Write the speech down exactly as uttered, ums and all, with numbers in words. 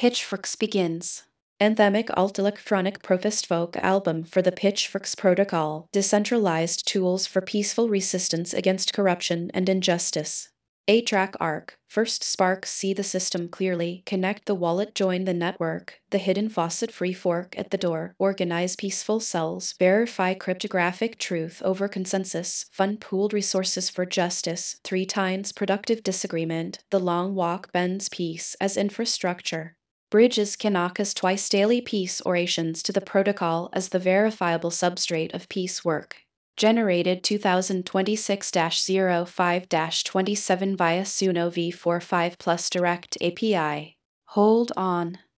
Pitchforks begins. Anthemic alt-electronic protest folk album for the Pitchforks Protocol, decentralized tools for peaceful resistance against corruption and injustice. A-Track Arc, first spark, see the system clearly, connect the wallet, join the network, the hidden faucet, free fork at the door, organize peaceful cells, verify cryptographic truth over consensus, fund pooled resources for justice, three times productive disagreement, the long walk bends peace as infrastructure. Bridges Kanaka's twice daily peace orations to the protocol as the verifiable substrate of peace work. Generated twenty twenty-six dash oh five dash twenty-seven via Suno v forty-five plus Direct A P I. Hold on.